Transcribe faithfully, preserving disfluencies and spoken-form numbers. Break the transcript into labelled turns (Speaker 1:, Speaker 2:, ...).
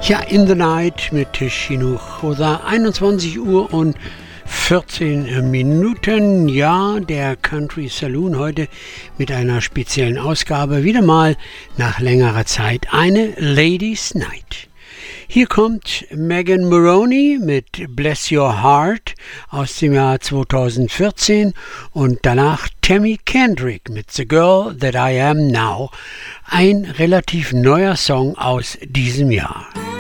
Speaker 1: Ja, In the Night mit Chinook Choda, einundzwanzig Uhr und vierzehn Minuten. Ja, der Country Saloon heute mit einer speziellen Ausgabe. Wieder mal nach längerer Zeit eine Ladies Night. Hier kommt Megan Moroney mit Bless Your Heart aus dem Jahr zweitausendvierzehn und danach Tammy Kendrick mit The Girl That I Am Now, ein relativ neuer Song aus diesem Jahr.